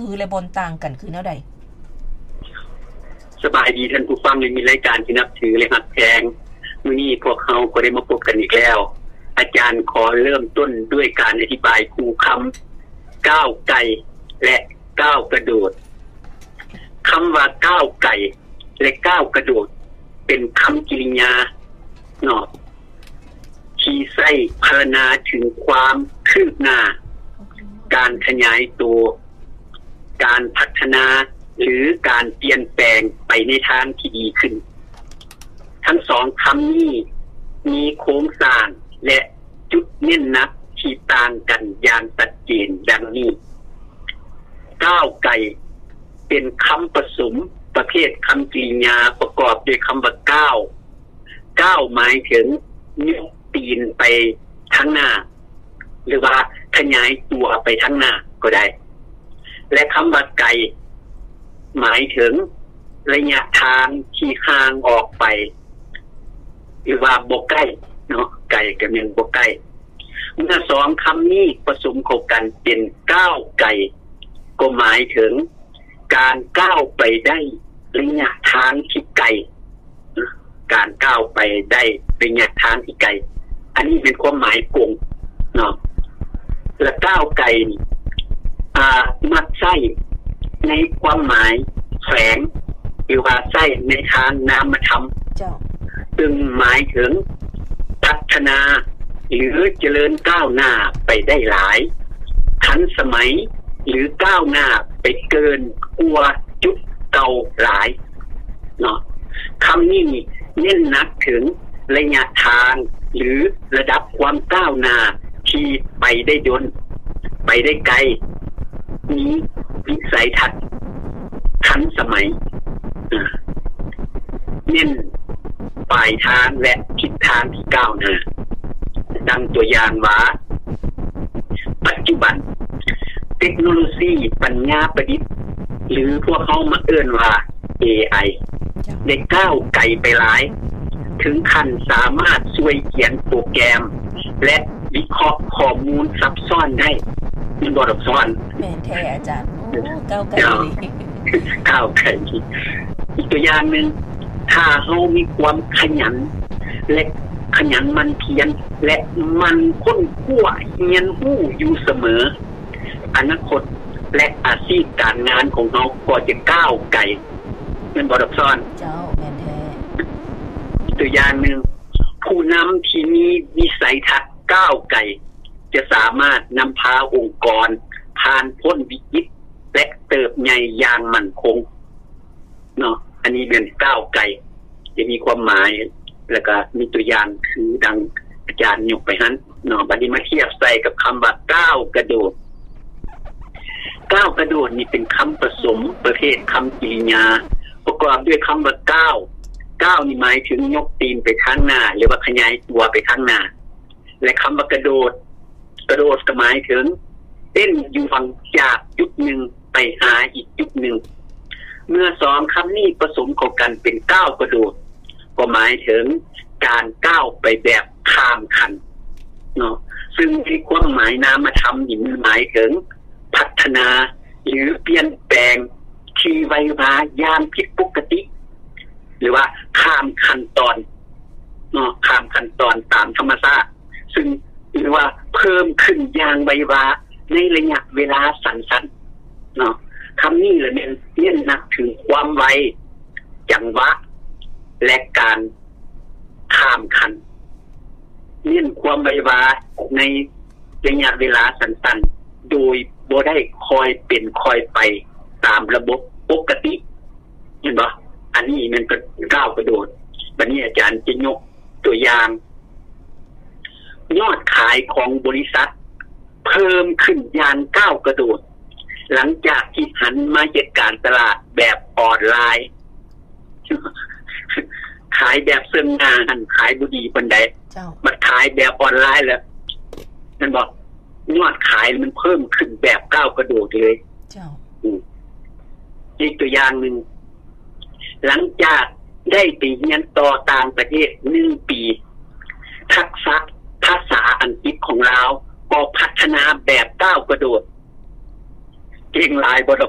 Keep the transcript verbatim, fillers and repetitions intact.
ถือและบนต่างกันคือแนวใดสบายดีท่านผู้ฟังมีรายการที่นับถือและฮักแพงมื้อนี้พวกเฮาก็ได้มาพบกันอีกแล้วอาจารย์ขอเริ่มต้นด้วยการอธิบายคู่คำก้าวไกลและก้าวกระโดดคำว่าก้าวไกลและก้าวกระโดดเป็นคำกริยาเนาะที่ใช้พรรณนาถึงความคืบหน้าการขยายตัวการพัฒนาหรือการเปลี่ยนแปลงไปในทางที่ดีขึ้นทั้งสองคำนี้มีโครงสร้างและจุดเน้นหนักที่ต่างกันอย่างชัดเจนดังนี้ก้าวไกลเป็นคำผสมประเภทคำกริยาประกอบด้วยคำว่าก้าวก้าวหมายถึงยกตีนไปข้างหน้าหรือว่าขยายตัวไปข้างหน้าก็ได้และคำว่าไกลหมายถึงระยะทางที่ห่างออกไปหรือว่าบ่ใกล้เนาะไกลกับเมืองบ่ใกล้เมื่อสองคำนี้ผสมเข้ากันเป็นก้าวไกลก็หมายถึงการก้าวไปได้ระยะทางที่ไกลการก้าวไปได้ระยะทางที่ไกลอันนี้เป็นความหมายกงเนาะและก้าวไกลนี่อ่ามักใช้ในความหมายแฝงหรือว่าใช้ในทางนามธรรมซึ่งหมายถึงพัฒนาหรือเจริญก้าวหน้าไปได้หลายทันสมัยหรือก้าวหน้าไปเกินกว่าจุดเก่าหลายเนาะคำนี้เน้นหนักถึงระยะทางหรือระดับความก้าวหน้าที่ไปได้ยนไปได้ไกลมีวิสัยทัศน์ทันสมัยเน้นปลายทางและทิศทางที่ก้าวหน้าดังตัวอย่างว่าปัจจุบันเทคโนโลยีปัญญาประดิษฐ์หรือพวกเขามาเอิ้นว่า เอ ไอ ได้ก้าวไกลไปหลายถึงขั้นสามารถช่วยเขียนโปรแกรมและวิเคราะห์ข้อมูลซับซ้อนได้มันบ่ซับซ้อนแม่นแท้อาจารย์โอ้ก้าวไกลก้าวไกลอีกตัวอย่างนึงถ้าเฮามีความขยันและขยันมันเพียรและมันค้นคว้าเรียนรู้อยู่เสมออนาคตและอาชีพการงานของเราก็จะก้าวไกลมันบ่ซับซ้อนเจ้าแม่นแท้ตัวอย่างนึงผู้นำที่มีวิสัยทัศน์ก้าวไกลจะสามารถนำพาองค์กรผ่านพ้นวิกฤตและเติบใหญ่อย่างมั่นคงเนาะอันนี้เป็นก้าวไกลจะมีความหมายแล้วก็มีตัวอย่างคือดังอาจารย์ยกไปนั้นเนาะบัดนี้มาเทียบใส่กับคำว่าก้าวกระโดดก้าวกระโดดนี่เป็นคำผสมประเภทคำกริยาประกอบด้วยคำว่าก้าวก้าวนี่หมายถึงยกตีนไปข้างหน้าหรือว่าขยายตัวไปข้างหน้าและคำว่ากระโดดกระโดดก็หมายถึงเต้นอยู่ฝั่งจากจุดหนึ่งไปหาอีกจุดหนึ่งเมื่อสองคำนี้ผสมเข้ากันเป็นก้าวกระโดดก็หมายถึงการก้าวไปแบบข้ามขั้นเนาะซึ่งในความหมายนามธรรมนี่หมายถึงพัฒนาหรือเปลี่ยนแปลงที่ไววายามผิดปกติหรือว่าข้ามขั้นตอนเนาะข้ามขั้นตอนตามธรรมชาติซึ่งหรือว่าเพิ่มขึ้นอย่างไววาในระยะเวลาสั้นๆเนาะคำนี้เลยเนี่ยเน้นหนักถึงความไวจังหวะและการข้ามขั้นเน้นความไววาในระยะเวลาสั้นๆโดยบ่ได้คอยเป็นคอยไปตามระบบปกติเห็นบ่อันนี้มันเป็นก้าวกระโดดบัดนี้อาจารย์จะยกตัวอย่างยอดขายของบริษัทเพิ่มขึ้นอย่างก้าวกระโดดหลังจากที่หันมาจัดการตลาดแบบออนไลน์ขายแบบเสื่อมงานขายบ่ดีปานใดมันขายแบบออนไลน์แล้วนั่นบอกยอดขายมันเพิ่มขึ้นแบบก้าวกระโดดเลยเจ้าอีกตัวอย่างนึงหลังจากได้ไปเรียนต่อต่างประเทศหนึ่งปีทักษะภาษาอังกฤษของเราก็พัฒนาแบบก้าวกระโดดเก่งหลายบ่